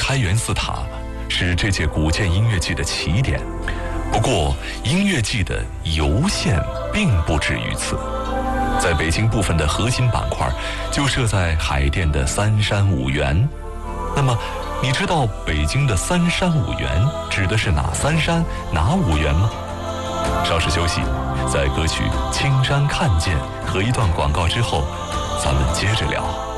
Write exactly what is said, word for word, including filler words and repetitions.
开元寺塔是这届古建音乐季的起点。不过，音乐季的游线并不止于此，在北京部分的核心板块就设在海淀的三山五园。那么，你知道北京的三山五园指的是哪三山哪五园吗？稍事休息，在歌曲《青山看见》和一段广告之后，咱们接着聊。